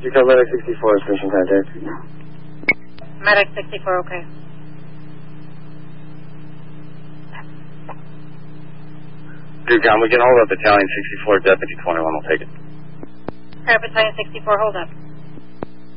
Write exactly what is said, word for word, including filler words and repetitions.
You call Medic sixty-four, station contact. Medic sixty-four, okay. Dude, we can hold up Battalion sixty-four, Deputy twenty-one will take it. Alright, Battalion sixty-four, hold up.